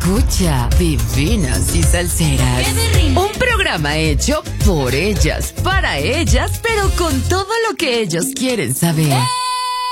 Escucha Divinas y Salseras. Un programa hecho por ellas, para ellas, pero con todo lo que ellos quieren saber.